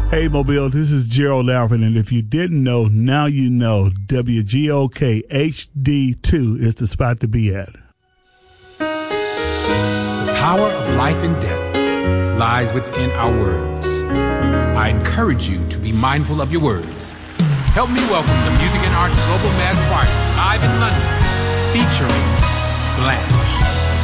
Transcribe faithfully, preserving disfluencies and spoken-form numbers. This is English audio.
Hey, Mobile, this is Gerald Alfred, and if you didn't know, now you know W G O K H D two is the spot to be at. The power of life and death lies within our words. I encourage you to be mindful of your words. Help me welcome the Music and Arts Global Mass Choir live in London, featuring Blanche.